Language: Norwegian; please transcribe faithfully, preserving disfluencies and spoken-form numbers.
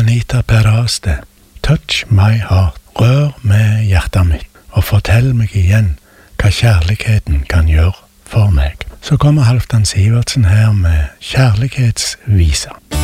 Anita Peraste, touch my heart, rør med hjertet mitt, og fortell meg igjen hva kjærligheten kan gjøre for meg. Så kommer Halvdan Sivertsen her med kjærlighetsvisa.